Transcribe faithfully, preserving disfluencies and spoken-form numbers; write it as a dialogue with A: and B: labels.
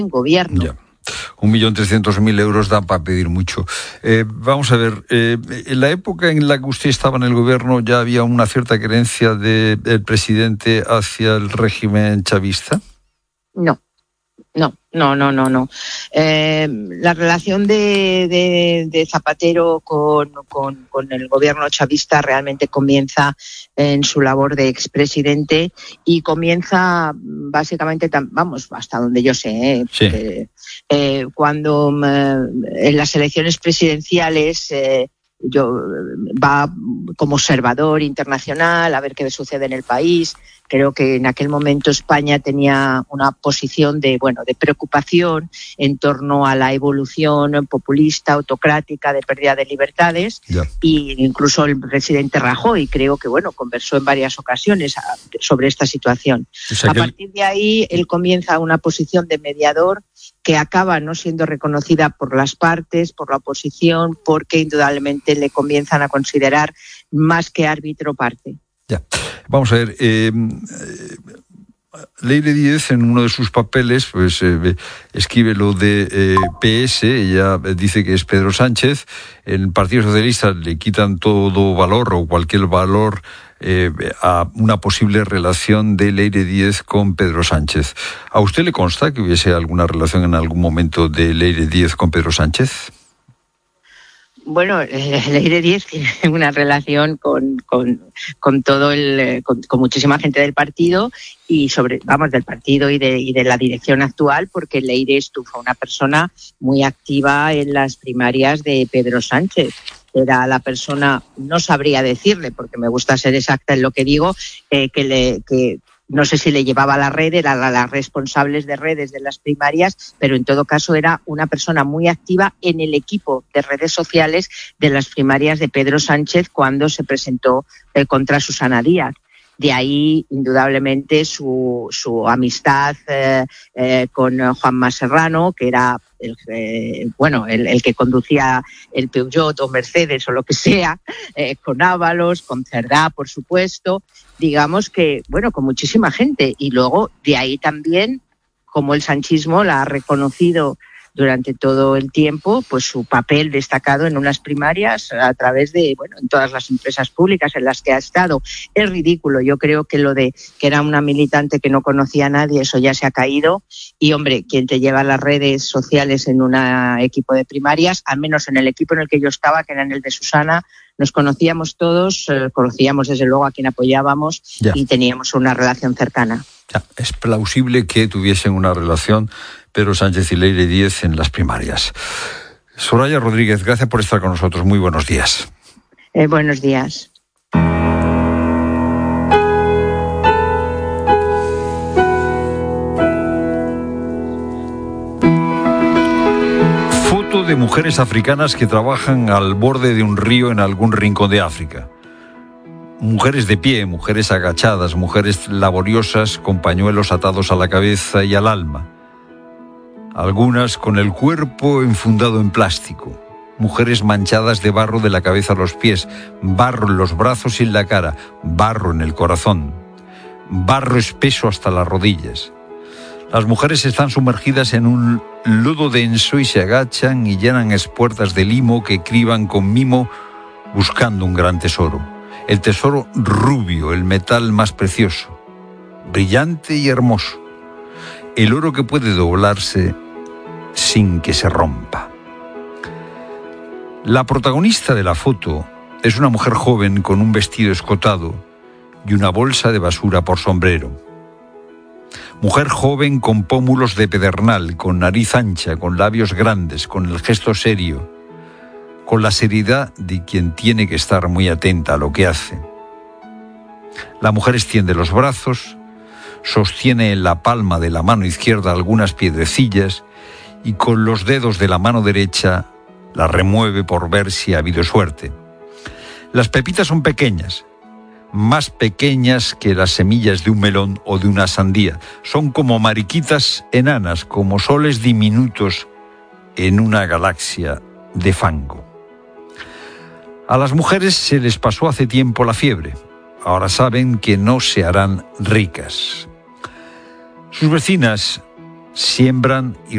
A: gobierno.
B: Ya. Un millón trescientos mil euros da para pedir mucho. Eh, vamos a ver, eh, en la época en la que usted estaba en el gobierno ya había una cierta querencia de, del presidente hacia el régimen chavista.
A: No, no, no, no, no, no. Eh, la relación de, de, de Zapatero con, con, con el gobierno chavista realmente comienza en su labor de expresidente y comienza básicamente, vamos, hasta donde yo sé, ¿eh?
B: Sí.
A: Eh, eh, cuando eh, en las elecciones presidenciales eh, yo va como observador internacional a ver qué sucede en el país. Creo que en aquel momento España tenía una posición de, bueno, de preocupación en torno a la evolución populista, autocrática, de pérdida de libertades.
B: Ya.
A: Y incluso el presidente Rajoy creo que, bueno, conversó en varias ocasiones sobre esta situación.
B: O sea,
A: a
B: que...
A: partir de ahí, él comienza una posición de mediador que acaba no siendo reconocida por las partes, por la oposición, porque indudablemente le comienzan a considerar más que árbitro parte.
B: Ya. Vamos a ver, eh, eh, Leire Díez en uno de sus papeles pues eh, escribe lo de eh, P S, ella dice que es Pedro Sánchez. En el Partido Socialista le quitan todo valor o cualquier valor eh, a una posible relación de Leire Díez con Pedro Sánchez. ¿A usted le consta que hubiese alguna relación en algún momento de Leire Díez con Pedro Sánchez?
A: Bueno, eh, Leire Díez tiene una relación con, con, con todo el, con, con muchísima gente del partido y sobre, vamos, del partido y de, y de la dirección actual, porque Leire fue una persona muy activa en las primarias de Pedro Sánchez. Era la persona, no sabría decirle, porque me gusta ser exacta en lo que digo, eh, que le, que no sé si le llevaba la red, era la, las responsables de redes de las primarias, pero en todo caso era una persona muy activa en el equipo de redes sociales de las primarias de Pedro Sánchez cuando se presentó eh, contra Susana Díaz. De ahí, indudablemente, su, su amistad eh, eh, con Juanma Serrano, que era el, eh, bueno, el, el que conducía el Peugeot o Mercedes o lo que sea, eh, con Ábalos, con Cerdá, por supuesto, digamos que, bueno, con muchísima gente. Y luego, de ahí también, como el sanchismo la ha reconocido durante todo el tiempo, pues su papel destacado en unas primarias a través de, bueno, en todas las empresas públicas en las que ha estado. Es ridículo, yo creo que lo de que era una militante que no conocía a nadie, eso ya se ha caído. Y, hombre, quien te lleva las redes sociales en un equipo de primarias, al menos en el equipo en el que yo estaba, que era en el de Susana, nos conocíamos todos, eh, conocíamos desde luego a quien apoyábamos ya. Y teníamos una relación cercana.
B: Ya. Es plausible que tuviesen una relación Pedro Sánchez y Leire Díez en las primarias. Soraya Rodríguez, gracias por estar con nosotros. Muy buenos días.
A: Eh, buenos días.
B: Foto de mujeres africanas que trabajan al borde de un río en algún rincón de África. Mujeres de pie, mujeres agachadas, mujeres laboriosas con pañuelos atados a la cabeza y al alma. Algunas con el cuerpo enfundado en plástico. Mujeres manchadas de barro de la cabeza a los pies, barro en los brazos y en la cara, barro en el corazón, barro espeso hasta las rodillas. Las mujeres están sumergidas en un lodo denso y se agachan y llenan espuertas de limo que criban con mimo buscando un gran tesoro. El tesoro rubio, el metal más precioso, brillante y hermoso. El oro que puede doblarse sin que se rompa. La protagonista de la foto es una mujer joven con un vestido escotado y una bolsa de basura por sombrero. Mujer joven con pómulos de pedernal, con nariz ancha, con labios grandes, con el gesto serio, con la seriedad de quien tiene que estar muy atenta a lo que hace. La mujer extiende los brazos, sostiene en la palma de la mano izquierda algunas piedrecillas y con los dedos de la mano derecha la remueve por ver si ha habido suerte. Las pepitas son pequeñas, más pequeñas que las semillas de un melón o de una sandía. Son como mariquitas enanas, como soles diminutos en una galaxia de fango. A las mujeres se les pasó hace tiempo la fiebre. Ahora saben que no se harán ricas. Sus vecinas siembran y